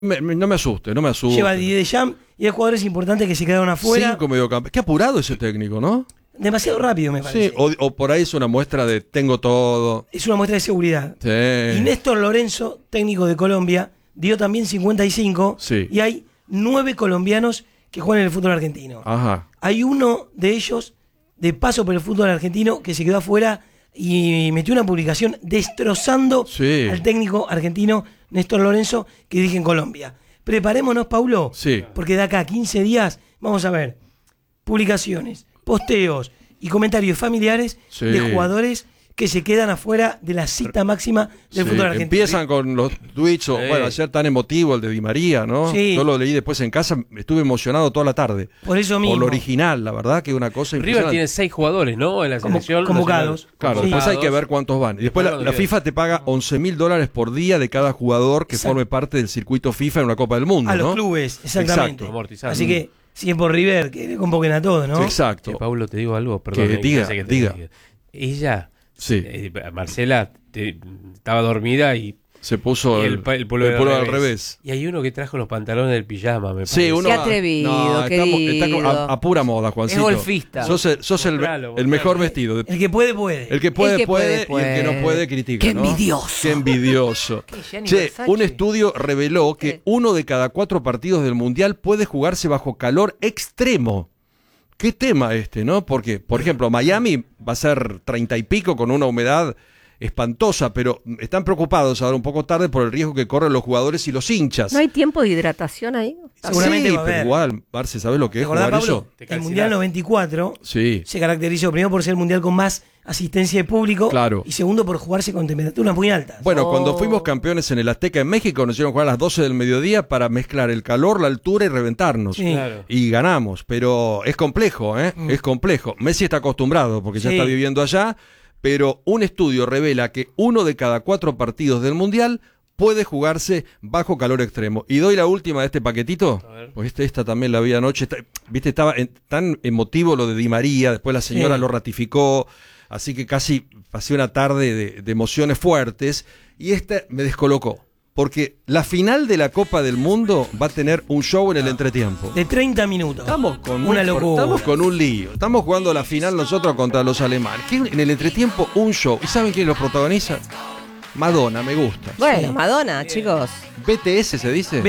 No me asuste, no me asuste. Lleva Didier Deschamps y hay jugadores importantes que se quedaron afuera. 5 mediocampistas. Qué apurado ese técnico, ¿no? Demasiado rápido, me parece. Sí, o por ahí es una muestra de tengo todo. Es una muestra de seguridad. Sí. Y Néstor Lorenzo, técnico de Colombia, dio también 55. Sí. Y hay 9 colombianos que juegan en el fútbol argentino. Ajá. Hay uno de ellos de paso por el fútbol argentino que se quedó afuera y metió una publicación destrozando al técnico argentino Néstor Lorenzo, que dije en Colombia. Preparémonos, Paulo, porque de acá a 15 días vamos a ver publicaciones, posteos y comentarios familiares de jugadores que se quedan afuera de la cita máxima del fútbol argentino. Empiezan con los tweets, bueno, ayer tan emotivo el de Di María, ¿no? Sí. Yo lo leí después en casa, estuve emocionado toda la tarde. Por eso mismo. Por lo original, la verdad, que es una cosa impresionante. River tiene 6 jugadores, ¿no? En la selección. Convocados. Claro, después hay que ver cuántos van. Y después la FIFA te paga $11.000 por día de cada jugador que forme parte del circuito FIFA en una Copa del Mundo, a ¿no? los clubes, exactamente. Exacto. Así que, si es por River, que le convoquen a todos, ¿no? Sí, exacto. Pablo, te digo algo, perdón. Que diga. Ella, Marcela, estaba dormida y se puso el polo al revés. Y hay uno que trajo los pantalones del pijama, me parece. Sí, uno. Qué atrevido, está a pura moda, Juancito. Es golfista. Sos el mejor vestido. El que puede, puede. El que puede, y el que no puede, critica. Qué ¿no? envidioso. Qué envidioso. Che, un estudio reveló que 1 de cada 4 partidos del Mundial puede jugarse bajo calor extremo. ¿Qué tema este, no? Porque, por ejemplo, Miami va a ser 30 y pico con una humedad espantosa, pero están preocupados ahora un poco tarde por el riesgo que corren los jugadores y los hinchas. ¿No hay tiempo de hidratación ahí? Seguramente sí, va a haber. pero igual, Marce, ¿sabes lo que es jugar Pablo, eso? el Mundial 94 se caracterizó primero por ser el Mundial con más asistencia de público y segundo por jugarse con temperaturas muy altas. Bueno, cuando fuimos campeones en el Azteca en México nos hicieron jugar a las 12 del mediodía para mezclar el calor, la altura y reventarnos. Sí. Claro. Y ganamos, pero es complejo, es complejo. Messi está acostumbrado porque ya está viviendo allá, pero un estudio revela que 1 de cada 4 partidos del Mundial puede jugarse bajo calor extremo. Y doy la última de este paquetito, pues esta también la vi anoche. Viste, estaba tan emotivo lo de Di María, después la señora lo ratificó, así que casi pasé una tarde de emociones fuertes, y esta me descolocó. Porque la final de la Copa del Mundo va a tener un show en el entretiempo. De 30 minutos. Estamos con una locura. Estamos con un lío. Estamos jugando la final nosotros contra los alemanes. En el entretiempo un show. ¿Y saben quién los protagoniza? Madonna, me gusta. Bueno, Madonna, chicos. BTS se dice.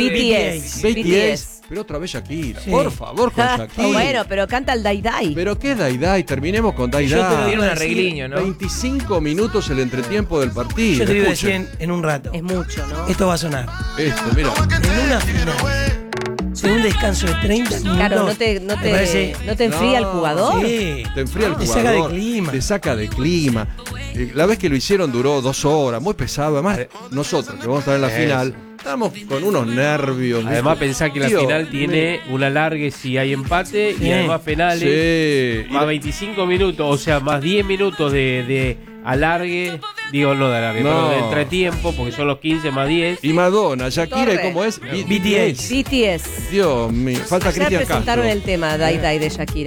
BTS. Pero otra vez Shakira. Por favor, con Shakira. Bueno, pero canta el Dai Dai. Pero qué Dai Dai, terminemos con Dai Yo te lo Dai. digo un arregliño, ¿no? 25 minutos el entretiempo del partido. Yo te digo en un rato. Es mucho, ¿no? Esto va a sonar. Esto, mira. En una final, en un descanso de 30 minutos. Claro, ¿no te enfría el jugador? Sí. Te enfría el jugador. Te saca de clima. Te saca de clima. La vez que lo hicieron duró 2 horas, muy pesado. Además, nosotros que vamos a estar en la final, estamos con unos nervios. Además, pensá que la final tiene un alargue si hay empate y además penales. Más 25 minutos, o sea, más 10 minutos de alargue. Digo, no de alargue, pero de entretiempo, porque son los 15 más 10. Y Madonna, Shakira, ¿y cómo es? BTS. BTS. Dios mío, falta Ya Cristian presentaron Castro. el tema Dai Dai de Shakira.